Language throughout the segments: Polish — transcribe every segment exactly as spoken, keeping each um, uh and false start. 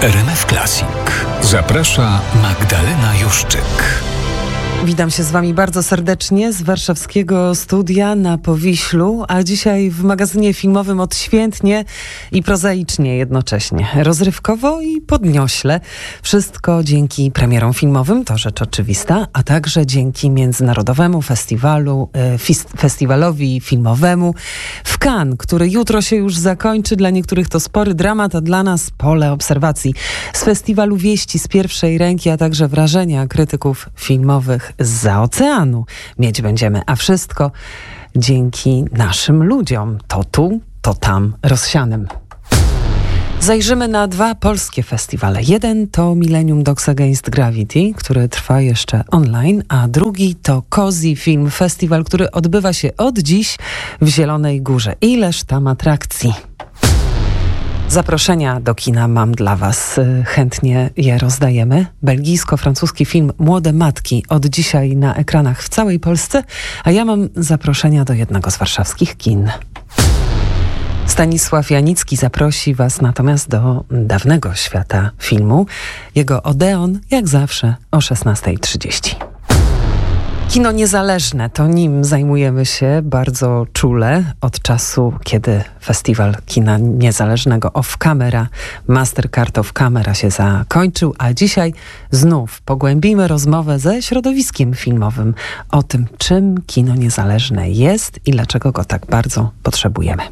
R M F Classic. Zaprasza Magdalena Juszczyk. Witam się z Wami bardzo serdecznie z warszawskiego studia na Powiślu, a dzisiaj w magazynie filmowym odświętnie i prozaicznie jednocześnie. Rozrywkowo i podniośle. Wszystko dzięki premierom filmowym, to rzecz oczywista, a także dzięki Międzynarodowemu Festiwalu, e, fis- Festiwalowi Filmowemu w Cannes, który jutro się już zakończy. Dla niektórych to spory dramat, a dla nas pole obserwacji. Z festiwalu wieści z pierwszej ręki, a także wrażenia krytyków filmowych zza oceanu mieć będziemy, a wszystko dzięki naszym ludziom, to tu, to tam rozsianym. Zajrzymy na dwa polskie festiwale. Jeden to Millennium Dogs Against Gravity, który trwa jeszcze online, a drugi to Cozy Film Festival, który odbywa się od dziś w Zielonej Górze. Ileż tam atrakcji! Zaproszenia do kina mam dla Was. Chętnie je rozdajemy. Belgijsko-francuski film Młode Matki od dzisiaj na ekranach w całej Polsce, a ja mam zaproszenia do jednego z warszawskich kin. Stanisław Janicki zaprosi Was natomiast do dawnego świata filmu. Jego Odeon, jak zawsze, o szesnasta trzydzieści. Kino niezależne, to nim zajmujemy się bardzo czule od czasu, kiedy festiwal kina niezależnego Off Camera, Mastercard Off Camera się zakończył, a dzisiaj znów pogłębimy rozmowę ze środowiskiem filmowym o tym, czym kino niezależne jest i dlaczego go tak bardzo potrzebujemy.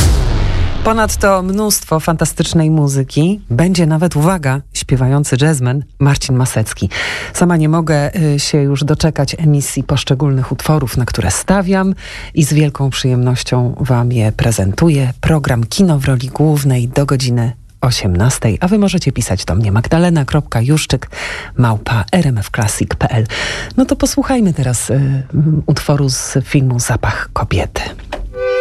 Ponadto mnóstwo fantastycznej muzyki. Będzie nawet, uwaga, śpiewający jazzman Marcin Masecki. Sama nie mogę y, się już doczekać emisji poszczególnych utworów, na które stawiam i z wielką przyjemnością Wam je prezentuję. Program Kino w roli głównej do godziny osiemnastej, a Wy możecie pisać do mnie magdalena kropka juszczyk małpa r m f classic kropka p l. No to posłuchajmy teraz y, utworu z filmu Zapach kobiety.